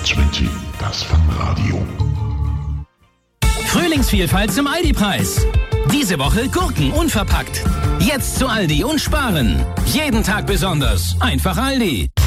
20, das Fanradio. Frühlingsvielfalt zum Aldi-Preis. Diese Woche Gurken unverpackt. Jetzt zu Aldi und sparen. Jeden Tag besonders. Einfach Aldi.